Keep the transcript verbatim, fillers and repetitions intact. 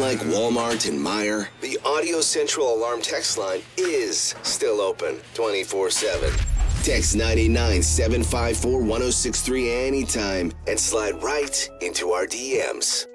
Unlike Walmart and Meijer, the Audio Central Alarm text line is still open twenty-four seven. Text nine nine, seven five four, one oh six three anytime and slide right into our D Ms.